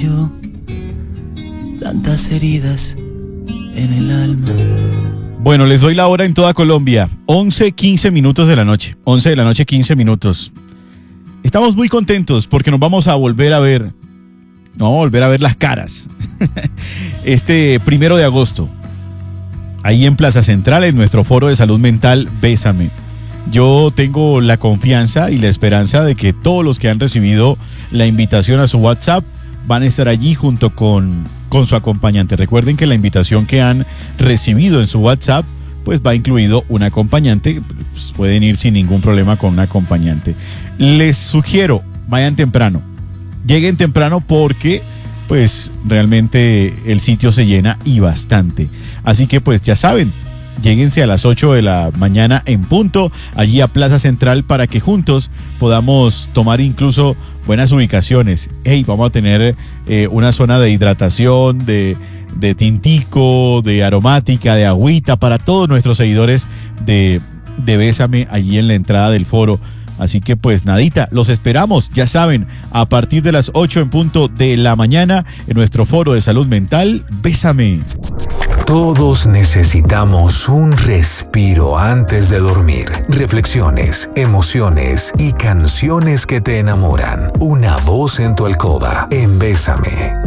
yo tantas heridas en el alma. Bueno, les doy la hora en toda Colombia. 11:15 minutos de la noche. 11 de la noche, 15 minutos. Estamos muy contentos porque nos vamos a volver a ver. Nos vamos a volver a ver las caras. Este 1 de agosto. Ahí en Plaza Central, en nuestro foro de salud mental, Bésame. Yo tengo la confianza y la esperanza de que todos los que han recibido la invitación a su WhatsApp van a estar allí junto con su acompañante. Recuerden que la invitación que han recibido en su WhatsApp pues va incluido un acompañante. Pues pueden ir sin ningún problema con un acompañante. Les sugiero, vayan temprano. Lleguen temprano porque pues realmente el sitio se llena y bastante. Así que pues ya saben, lléguense a las 8 de la mañana en punto, allí a Plaza Central para que juntos podamos tomar incluso buenas ubicaciones. Hey, vamos a tener una zona de hidratación, de tintico, de aromática, de agüita para todos nuestros seguidores de Bésame allí en la entrada del foro. Así que pues nadita, los esperamos, ya saben, a partir de las 8 en punto de la mañana en nuestro foro de salud mental, Bésame. Todos necesitamos un respiro antes de dormir. Reflexiones, emociones y canciones que te enamoran. Una voz en tu alcoba en Bésame.